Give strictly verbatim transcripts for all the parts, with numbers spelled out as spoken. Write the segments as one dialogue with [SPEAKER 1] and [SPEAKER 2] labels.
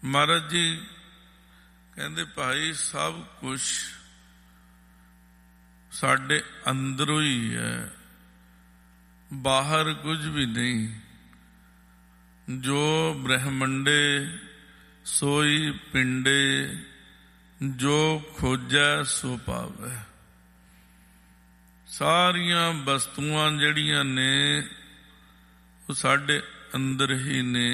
[SPEAKER 1] ਮਹਾਰਾਜ ਜੀ ਕਹਿੰਦੇ ਭਾਈ ਸਭ ਕੁਛ ਸਾਡੇ ਅੰਦਰੋਂ ਹੀ ਹੈ, ਬਾਹਰ ਕੁਝ ਵੀ ਨਹੀਂ। ਜੋ ਬ੍ਰਹਮੰਡੇ ਸੋਈ ਪਿੰਡੇ, ਜੋ ਖੋਜੈ ਸੋ ਪਾਵੈ। ਸਾਰੀਆਂ ਵਸਤੂਆਂ ਜਿਹੜੀਆਂ ਨੇ ਉਹ ਸਾਡੇ ਅੰਦਰ ਹੀ ਨੇ।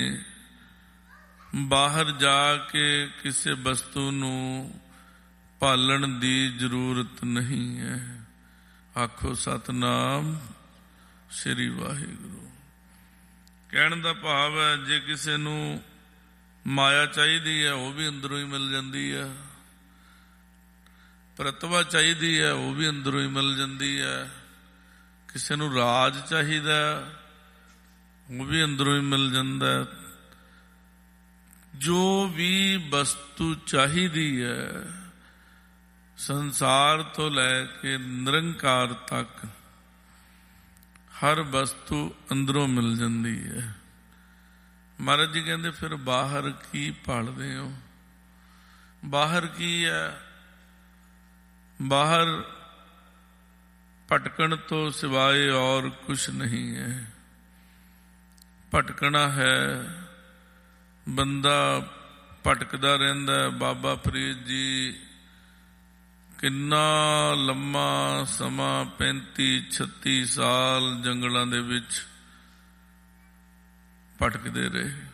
[SPEAKER 1] ਬਾਹਰ ਜਾ ਕੇ ਕਿਸੇ ਵਸਤੂ ਨੂੰ ਭਾਲਣ ਦੀ ਜ਼ਰੂਰਤ ਨਹੀਂ ਹੈ। ਆਖੋ ਸਤਿਨਾਮ ਸ੍ਰੀ ਵਾਹਿਗੁਰੂ। ਕਹਿਣ ਦਾ ਭਾਵ ਹੈ ਜੇ ਕਿਸੇ ਨੂੰ ਮਾਇਆ ਚਾਹੀਦੀ ਹੈ ਉਹ ਵੀ ਅੰਦਰੋਂ ਹੀ ਮਿਲ ਜਾਂਦੀ ਹੈ, ਪ੍ਰਤਿਭਾ ਚਾਹੀਦੀ ਹੈ ਉਹ ਵੀ ਅੰਦਰੋਂ ਹੀ ਮਿਲ ਜਾਂਦੀ ਹੈ, ਕਿਸੇ ਨੂੰ ਰਾਜ ਚਾਹੀਦਾ ਉਹ ਵੀ ਅੰਦਰੋਂ ਹੀ ਮਿਲ ਜਾਂਦਾ। ਜੋ ਵੀ ਵਸਤੂ ਚਾਹੀਦੀ ਹੈ ਸੰਸਾਰ ਤੋਂ ਲੈ ਕੇ ਨਿਰੰਕਾਰ ਤੱਕ ਹਰ ਵਸਤੂ ਅੰਦਰੋਂ ਮਿਲ ਜਾਂਦੀ ਹੈ। ਮਹਾਰਾਜ ਜੀ ਕਹਿੰਦੇ ਫਿਰ ਬਾਹਰ ਕੀ ਭਾਲਦੇ ਹੋ? ਬਾਹਰ ਕੀ ਹੈ? ਬਾਹਰ ਭਟਕਣ ਤੋਂ ਸਿਵਾਏ ਔਰ ਕੁਛ ਨਹੀਂ ਹੈ। ਭਟਕਣਾ ਹੈ, ਬੰਦਾ ਭਟਕਦਾ ਰਹਿੰਦਾ। ਬਾਬਾ ਫਰੀਦ ਜੀ ਕਿੰਨਾ ਲੰਮਾ ਸਮਾਂ ਪੈਂਤੀ ਛੱਤੀ ਸਾਲ ਜੰਗਲਾਂ ਦੇ ਵਿੱਚ ਭਟਕਦੇ ਰਹੇ।